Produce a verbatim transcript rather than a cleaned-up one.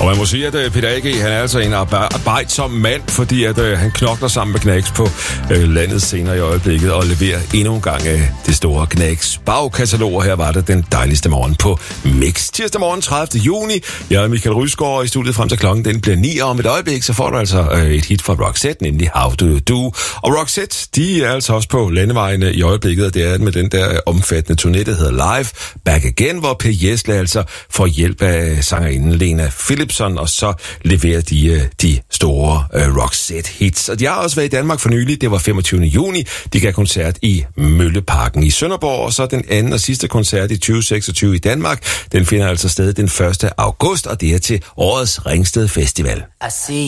Og man må sige, at Peter A G, han er altså en arbejdsom mand, fordi at, uh, han knokler sammen med Knacks på uh, landets scener i øjeblikket og leverer endnu en gang uh, det store Knacks bagkatalog. Her var det den dejligste morgen på Mix. Tirsdag morgen tredivte juni. Jeg er Michael Rysgaard, og i studiet frem til klokken den bliver ni, og om et øjeblik, så får du altså uh, et hit fra Roxette, nemlig How Do You Do. Og Roxette, de er altså også på landevejene i øjeblikket, og det er med den der omfattende turné, der hedder Live Back Again, hvor P. Gessle altså får hjælp af sangerinden Lena Philipson, og så leverer de de store uh, Roxette-hits. Og de har også været i Danmark for nylig, det var femogtyvende juni. De gav koncert i Mølleparken i Sønderborg, og så den anden og sidste koncert i tyve seksogtyve i Danmark. Den finder altså sted den første august, og det er til årets Ringsted Festival.